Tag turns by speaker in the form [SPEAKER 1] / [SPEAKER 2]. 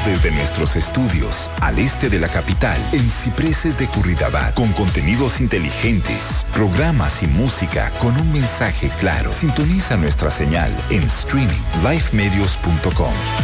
[SPEAKER 1] desde nuestros estudios al este de la capital, en Cipreses de Curridabat, con contenidos inteligentes, programas y música con un mensaje claro. Sintoniza nuestra señal en streaming lifemedios.com.